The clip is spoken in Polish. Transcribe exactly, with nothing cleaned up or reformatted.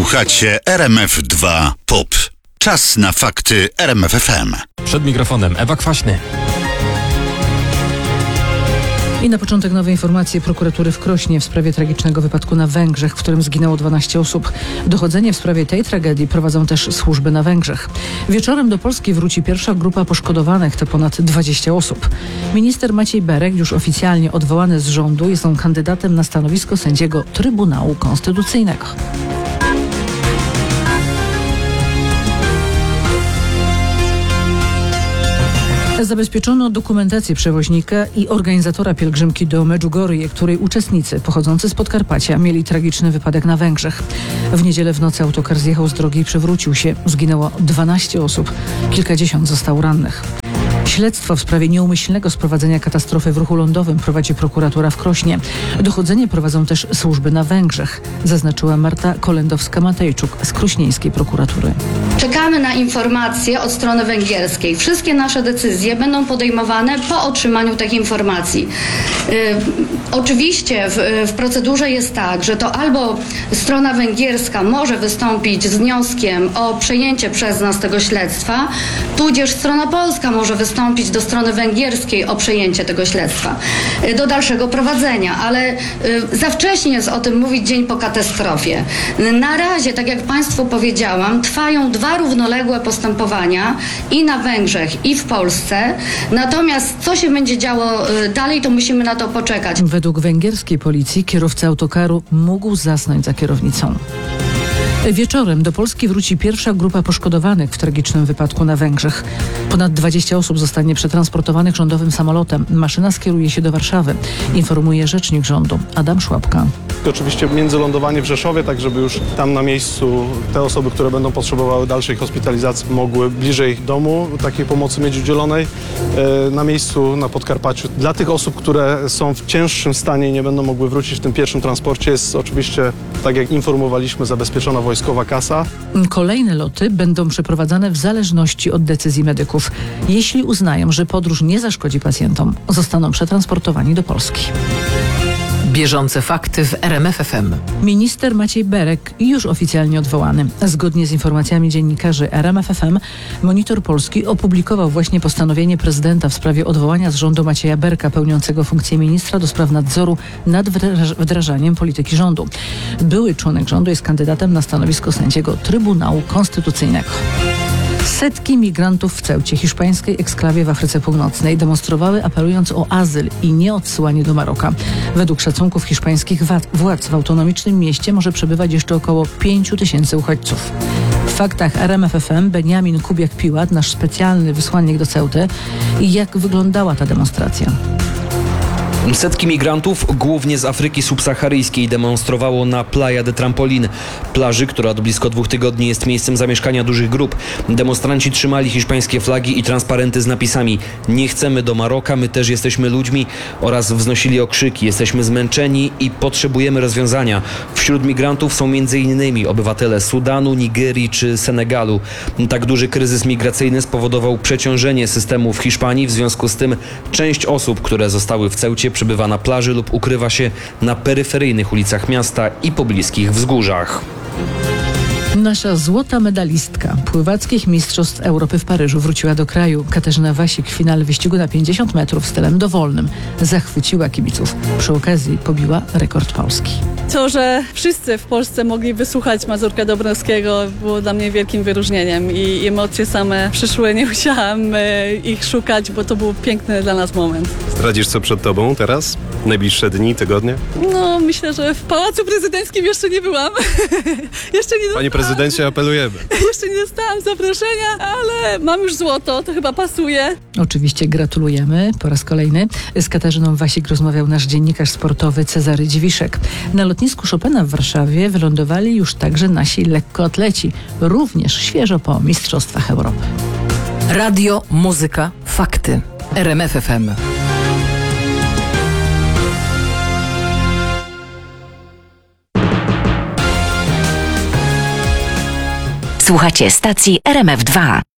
Słuchacie R M F dwa Pop. Czas na fakty R M F F M. Przed mikrofonem Ewa Kwaśny. I na początek nowe informacje prokuratury w Krośnie w sprawie tragicznego wypadku na Węgrzech, w którym zginęło dwanaście osób. Dochodzenie w sprawie tej tragedii prowadzą też służby na Węgrzech. Wieczorem do Polski wróci pierwsza grupa poszkodowanych, to ponad dwadzieścia osób. Minister Maciej Berek, już oficjalnie odwołany z rządu, jest on kandydatem na stanowisko sędziego Trybunału Konstytucyjnego. Zabezpieczono dokumentację przewoźnika i organizatora pielgrzymki do Medjugorje, której uczestnicy pochodzący z Podkarpacia mieli tragiczny wypadek na Węgrzech. W niedzielę w nocy autokar zjechał z drogi i przewrócił się. Zginęło dwanaście osób, kilkadziesiąt zostało rannych. Śledztwo w sprawie nieumyślnego sprowadzenia katastrofy w ruchu lądowym prowadzi prokuratura w Krośnie. Dochodzenie prowadzą też służby na Węgrzech, zaznaczyła Marta Kolendowska-Matejczuk z krośnieńskiej prokuratury. Czekamy na informacje od strony węgierskiej. Wszystkie nasze decyzje będą podejmowane po otrzymaniu tych informacji. Yy, oczywiście w, w procedurze jest tak, że to albo strona węgierska może wystąpić z wnioskiem o przejęcie przez nas tego śledztwa, tudzież strona polska może wystąpić do strony węgierskiej o przejęcie tego śledztwa yy, do dalszego prowadzenia, ale yy, za wcześnie jest o tym mówić dzień po katastrofie. Na razie, tak jak Państwu powiedziałam, trwają dwa równoległe postępowania i na Węgrzech, i w Polsce. Natomiast co się będzie działo dalej, to musimy na to poczekać. Według węgierskiej policji kierowca autokaru mógł zasnąć za kierownicą. Wieczorem do Polski wróci pierwsza grupa poszkodowanych w tragicznym wypadku na Węgrzech. Ponad dwadzieścia osób zostanie przetransportowanych rządowym samolotem. Maszyna skieruje się do Warszawy, informuje rzecznik rządu Adam Szłapka. Oczywiście międzylądowanie w Rzeszowie, tak żeby już tam na miejscu te osoby, które będą potrzebowały dalszej hospitalizacji, mogły bliżej domu takiej pomocy mieć udzielonej. Na miejscu na Podkarpaciu dla tych osób, które są w cięższym stanie i nie będą mogły wrócić w tym pierwszym transporcie, jest oczywiście, tak jak informowaliśmy, zabezpieczona wojskowa kasa. Kolejne loty będą przeprowadzane w zależności od decyzji medyków. Jeśli uznają, że podróż nie zaszkodzi pacjentom, zostaną przetransportowani do Polski. Bieżące fakty w R M F F M. Minister Maciej Berek już oficjalnie odwołany. Zgodnie z informacjami dziennikarzy R M F F M, Monitor Polski opublikował właśnie postanowienie prezydenta w sprawie odwołania z rządu Macieja Berka, pełniącego funkcję ministra do spraw nadzoru nad wdrażaniem polityki rządu. Były członek rządu jest kandydatem na stanowisko sędziego Trybunału Konstytucyjnego. Setki migrantów w Ceucie, hiszpańskiej eksklawie w Afryce Północnej, demonstrowały, apelując o azyl i nieodsyłanie do Maroka. Według szacunków hiszpańskich władz w autonomicznym mieście może przebywać jeszcze około pięć tysięcy uchodźców. W faktach R M F F M Beniamin Kubiak-Piłat, nasz specjalny wysłannik do Ceuty. I jak wyglądała ta demonstracja? Setki migrantów, głównie z Afryki subsaharyjskiej, demonstrowało na Playa de Trampolin, plaży, która od blisko dwóch tygodni jest miejscem zamieszkania dużych grup. Demonstranci trzymali hiszpańskie flagi i transparenty z napisami „Nie chcemy do Maroka, my też jesteśmy ludźmi” oraz wznosili okrzyki „Jesteśmy zmęczeni i potrzebujemy rozwiązania”. Wśród migrantów są między innymi obywatele Sudanu, Nigerii czy Senegalu. Tak duży kryzys migracyjny spowodował przeciążenie systemu w Hiszpanii, w związku z tym część osób, które zostały w Ceucie, przebywa na plaży lub ukrywa się na peryferyjnych ulicach miasta i pobliskich wzgórzach. Nasza złota medalistka pływackich Mistrzostw Europy w Paryżu wróciła do kraju. Katarzyna Wasik w finale wyścigu na pięćdziesiąt metrów stylem dowolnym zachwyciła kibiców. Przy okazji pobiła rekord Polski. To, że wszyscy w Polsce mogli wysłuchać Mazurka Dąbrowskiego, było dla mnie wielkim wyróżnieniem i emocje same przyszły. Nie musiałam e, ich szukać, bo to był piękny dla nas moment. Zdradzisz, co przed tobą teraz? Najbliższe dni, tygodnie? No, myślę, że w Pałacu Prezydenckim jeszcze nie byłam. jeszcze nie Panie prezydencie, apelujemy. Jeszcze nie dostałam zaproszenia, ale mam już złoto, to chyba pasuje. Oczywiście gratulujemy po raz kolejny. Z Katarzyną Wasik rozmawiał nasz dziennikarz sportowy Cezary Dziwiszek. Na lotnisku Chopina w Warszawie wylądowali już także nasi lekkoatleci, również świeżo po Mistrzostwach Europy. Radio, muzyka, fakty. R M F F M. Słuchacie stacji R M F dwa.